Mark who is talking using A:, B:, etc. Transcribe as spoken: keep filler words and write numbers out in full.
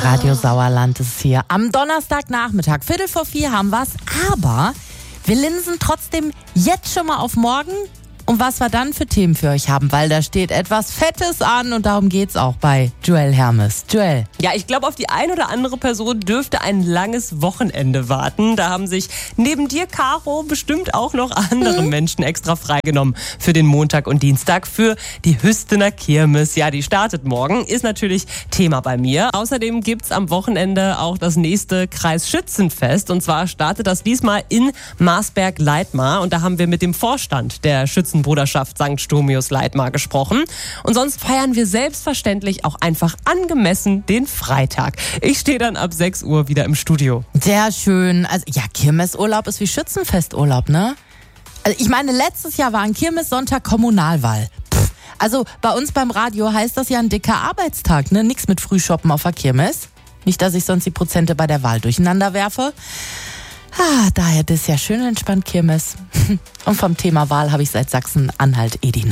A: Radio Sauerland ist hier. Am Donnerstagnachmittag, Viertel vor vier haben wir's. Aber wir linsen trotzdem jetzt schon mal auf morgen und was wir dann für Themen für euch haben, weil da steht etwas Fettes an und darum geht's auch bei Joel Hermes. Joel.
B: Ja, ich glaube, auf die ein oder andere Person dürfte ein langes Wochenende warten. Da haben sich neben dir, Caro, bestimmt auch noch andere mhm. Menschen extra freigenommen für den Montag und Dienstag für die Hüstener Kirmes. Ja, die startet morgen, ist natürlich Thema bei mir. Außerdem gibt's am Wochenende auch das nächste Kreisschützenfest. Und zwar startet das diesmal in Marsberg-Leitmar. Und da haben wir mit dem Vorstand der Schützenbruderschaft Sankt Stomius-Leitmar gesprochen. Und sonst feiern wir selbstverständlich auch einfach angemessen den Freitag. Ich stehe dann ab sechs Uhr wieder im Studio.
A: Sehr schön. Also ja, Kirmesurlaub ist wie Schützenfesturlaub, ne? Also ich meine, letztes Jahr war ein Kirmessonntag Kommunalwahl. Pff, also bei uns beim Radio heißt das ja ein dicker Arbeitstag, ne? Nix mit Frühshoppen auf der Kirmes. Nicht, dass ich sonst die Prozente bei der Wahl durcheinander werfe. Ah, daher das ist ja schön entspannt Kirmes. Und vom Thema Wahl habe ich seit Sachsen-Anhalt eh die